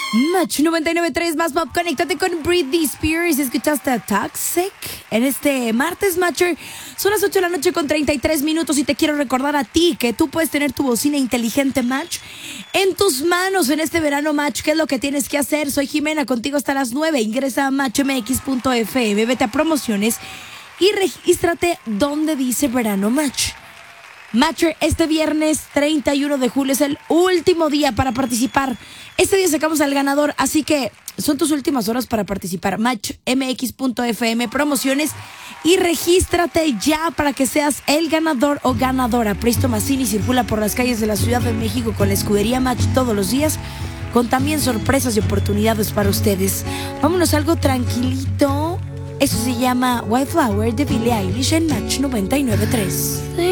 Match 99.3 más pop. Conéctate con Britney Spears. Escuchaste a Toxic en este martes, Matcher. Son las 8 de la noche con 33 minutos y te quiero recordar a ti que tú puedes tener tu bocina inteligente, Match, en tus manos en este verano, Match. ¿Qué es lo que tienes que hacer? Soy Jimena, contigo hasta las 9. Ingresa a matchmx.fm, vete a promociones y regístrate donde dice verano, Match. Matcher, este viernes 31 de julio es el último día para participar. Este día sacamos al ganador, así que son tus últimas horas para participar. Matchmx.fm, promociones y regístrate ya para que seas el ganador o ganadora. Presto Massini circula por las calles de la Ciudad de México con la escudería Match todos los días, con también sorpresas y oportunidades para ustedes. Vámonos a algo tranquilito. Eso se llama White Flower de Billie Eilish en Match 99.3.